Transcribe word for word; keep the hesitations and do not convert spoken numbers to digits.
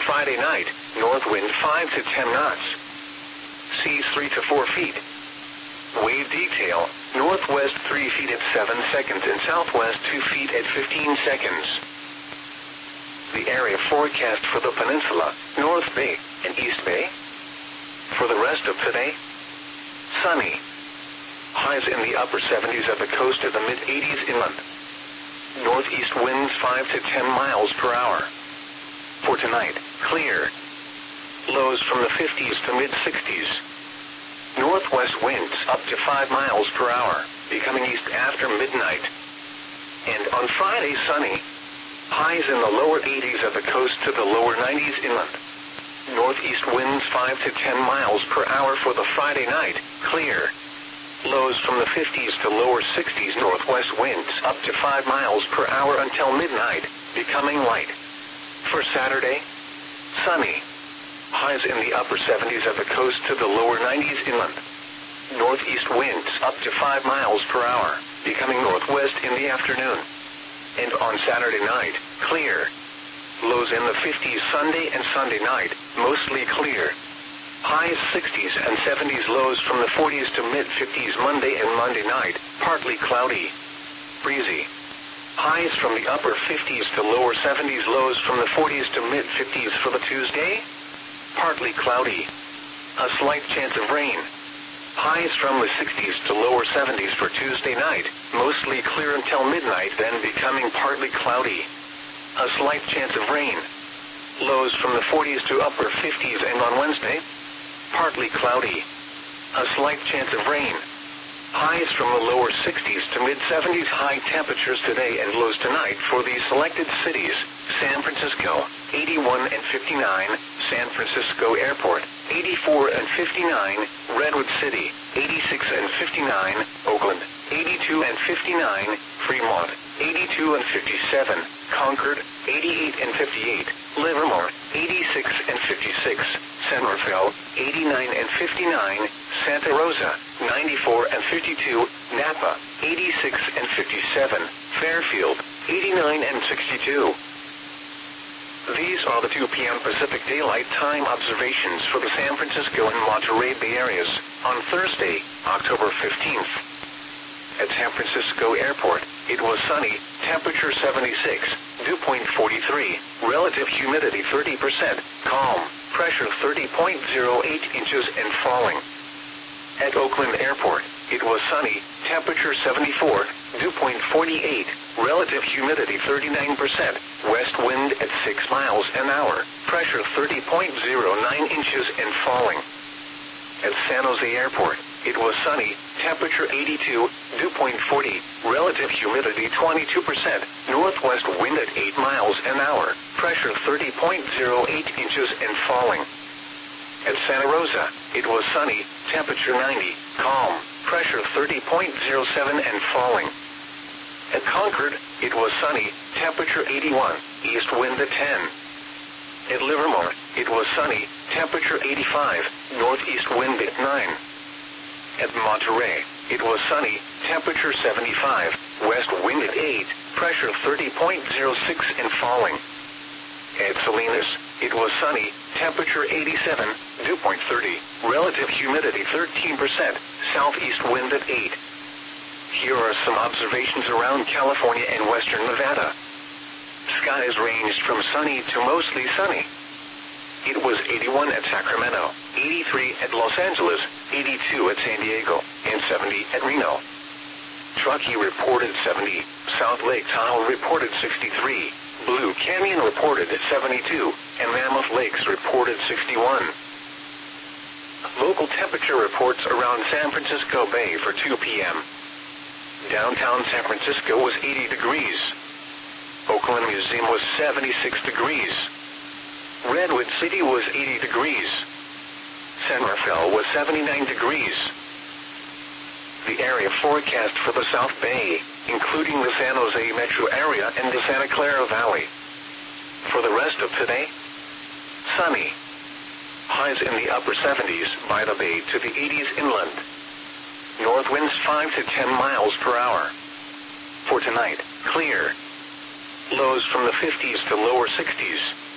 Friday night, north wind five to ten knots. Seas three to four feet. Wave detail, northwest three feet at seven seconds and southwest two feet at fifteen seconds. The area forecast for the peninsula, North Bay and East Bay. For the rest of today, sunny. Highs in the upper seventies at the coast to the mid-eighties inland. Northeast winds five to ten miles per hour. For tonight, clear. Lows from the fifties to mid-sixties. Northwest winds up to five miles per hour, becoming east after midnight. And on Friday, sunny. Highs in the lower eighties at the coast to the lower nineties inland. Northeast winds five to ten miles per hour for the Friday night, clear. Lows from the fifties to lower sixties. Northwest winds up to five miles per hour until midnight, becoming light. For Saturday, sunny. Highs in the upper seventies at the coast to the lower nineties inland. Northeast winds up to five miles per hour, becoming northwest in the afternoon. And on Saturday night, clear. Lows in the fifties Sunday and Sunday night, mostly clear. Highs sixties and seventies, lows from the forties to mid-fifties Monday and Monday night, partly cloudy. Breezy. Highs from the upper fifties to lower seventies, lows from the forties to mid-fifties for the Tuesday. Partly cloudy. A slight chance of rain. Highs from the sixties to lower seventies for Tuesday night, mostly clear until midnight, then becoming partly cloudy. A slight chance of rain. Lows from the forties to upper fifties, and on Wednesday, partly cloudy. A slight chance of rain. Highs from the lower sixties to mid-seventies. High temperatures today and lows tonight for the selected cities: San Francisco, eighty-one and fifty-nine, San Francisco Airport, eighty-four and fifty-nine, Redwood City, eighty-six and fifty-nine, Oakland, eighty-two and fifty-nine, Fremont, eighty-two and fifty-seven, Concord, eighty-eight and fifty-eight, Livermore, eighty-six and fifty-six, San Rafael, eighty-nine and fifty-nine, Santa Rosa, ninety-four and fifty-two, Napa, eighty-six and fifty-seven, Fairfield, eighty-nine and sixty-two. These are the two p m Pacific Daylight Time observations for the San Francisco and Monterey Bay areas on Thursday, October fifteenth. At San Francisco Airport, it was sunny, temperature seventy-six, dew point forty-three, relative humidity thirty percent, calm, pressure thirty point zero eight inches and falling. At Oakland Airport, it was sunny, temperature seventy-four, dew point forty-eight, relative humidity thirty-nine percent, west wind at six miles an hour, pressure thirty point zero nine inches and falling. At San Jose Airport, it was sunny, temperature eighty-two, dew point forty, relative humidity twenty-two percent, northwest wind at eight miles an hour, pressure thirty point zero eight inches and falling. At Santa Rosa, it was sunny, temperature ninety, calm, pressure thirty point zero seven and falling. At Concord, it was sunny, temperature eighty-one, east wind at ten. At Livermore, it was sunny, temperature eighty-five, northeast wind at nine. At Monterey, it was sunny, temperature seventy-five, west wind at eight, pressure thirty point zero six and falling. At Salinas, it was sunny, temperature eighty-seven, dew point thirty, relative humidity thirteen percent, southeast wind at eight. Here are some observations around California and western Nevada. Skies ranged from sunny to mostly sunny. It was eighty-one at Sacramento, eighty-three at Los Angeles, eighty-two at San Diego, and seventy at Reno. Truckee reported seventy, South Lake Tahoe reported sixty-three, Blue Canyon reported seventy-two, and Mammoth Lakes reported sixty-one. Local temperature reports around San Francisco Bay for two p m Downtown San Francisco was eighty degrees. Oakland Museum was seventy-six degrees. Redwood City was eighty degrees. San Rafael was seventy-nine degrees. The area forecast for the South Bay, including the San Jose metro area and the Santa Clara Valley. For the rest of today, sunny. Highs in the upper seventies by the bay to the eighties inland. North winds five to ten miles per hour. For tonight, clear. Lows from the fifties to lower sixties.